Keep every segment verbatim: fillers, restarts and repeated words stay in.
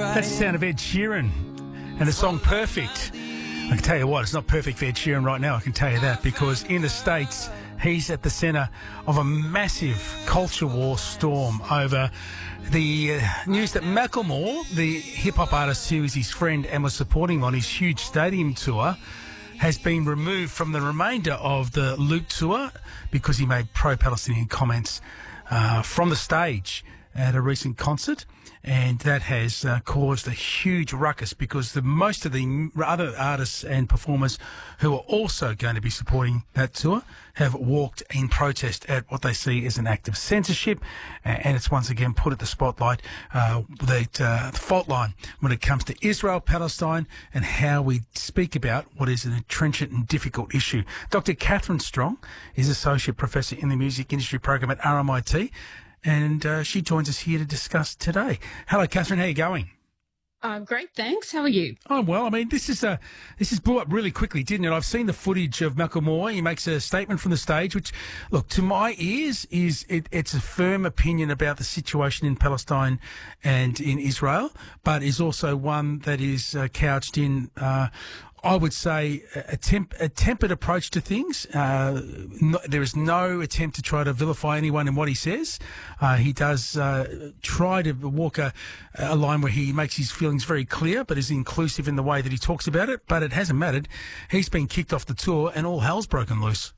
That's the sound of Ed Sheeran and the song Perfect. I can tell you what, it's not perfect for Ed Sheeran right now, I can tell you that, because in the States, he's at the centre of a massive culture war storm over the uh, news that Macklemore, the hip-hop artist who is his friend and was supporting him on his huge stadium tour, has been removed from the remainder of the Loop tour because he made pro-Palestinian comments uh, from the stage at a recent concert, and that has uh, caused a huge ruckus because the most of the other artists and performers who are also going to be supporting that tour have walked in protest at what they see as an act of censorship, and it's once again put at the spotlight uh, that uh, the fault line when it comes to Israel, Palestine, and how we speak about what is an trenchant and difficult issue. Doctor Catherine Strong is Associate Professor in the Music Industry Program at R M I T, and uh, she joins us here to discuss today. Hello, Catherine. How are you going? Um, great, thanks. How are you? Oh, well, I mean, this is uh, this is blew up really quickly, didn't it? I've seen the footage of Macklemore. He makes a statement from the stage, which, look, to my ears, is it, it's a firm opinion about the situation in Palestine and in Israel, but is also one that is uh, couched in uh, I would say a, temp, a tempered approach to things. Uh, no, there is no attempt to try to vilify anyone in what he says. Uh, he does uh, try to walk a, a line where he makes his feelings very clear, but is inclusive in the way that he talks about it. But it hasn't mattered. He's been kicked off the tour and all hell's broken loose.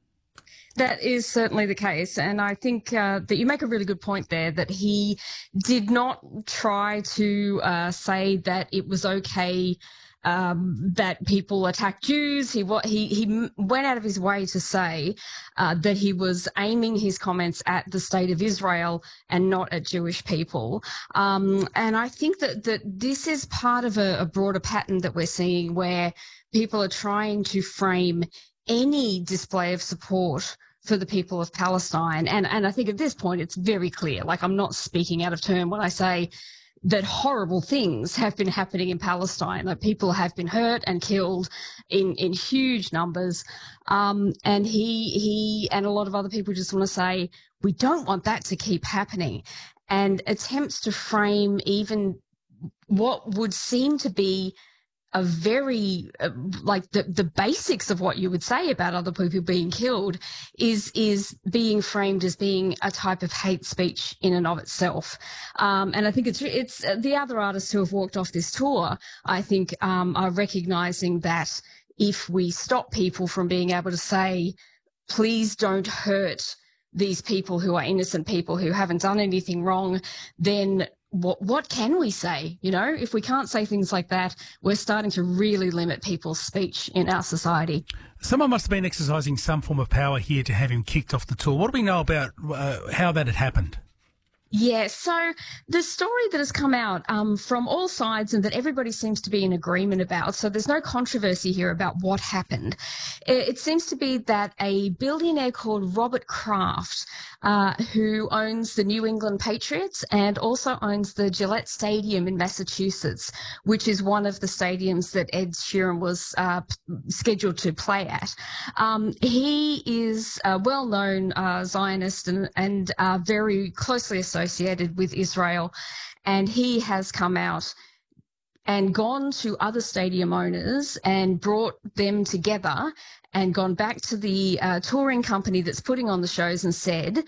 That is certainly the case. And I think uh, that you make a really good point there, that he did not try to uh, say that it was okay Um, that people attack Jews. He, he, he went out of his way to say uh, that he was aiming his comments at the state of Israel and not at Jewish people. Um, and I think that, that this is part of a, a broader pattern that we're seeing where people are trying to frame any display of support for the people of Palestine. And, and I think at this point it's very clear, like I'm not speaking out of turn when I say that horrible things have been happening in Palestine. Like people have been hurt and killed in, in huge numbers. Um, and he, he and a lot of other people just want to say, we don't want that to keep happening. And attempts to frame even what would seem to be a very, uh, like the, the basics of what you would say about other people being killed is is being framed as being a type of hate speech in and of itself. Um, and I think it's it's uh, the other artists who have walked off this tour, I think, um, are recognising that if we stop people from being able to say, please don't hurt these people who are innocent people who haven't done anything wrong, then What what can we say? You know, if we can't say things like that, we're starting to really limit people's speech in our society. Someone must have been exercising some form of power here to have him kicked off the tour. What do we know about uh, how that had happened? Yeah, so the story that has come out um, from all sides and that everybody seems to be in agreement about, so there's no controversy here about what happened. It, it seems to be that a billionaire called Robert Kraft, uh, who owns the New England Patriots and also owns the Gillette Stadium in Massachusetts, which is one of the stadiums that Ed Sheeran was uh, scheduled to play at. Um, he is a well-known uh, Zionist and, and uh, very closely associated associated with Israel, and he has come out and gone to other stadium owners and brought them together and gone back to the uh, touring company that's putting on the shows and said,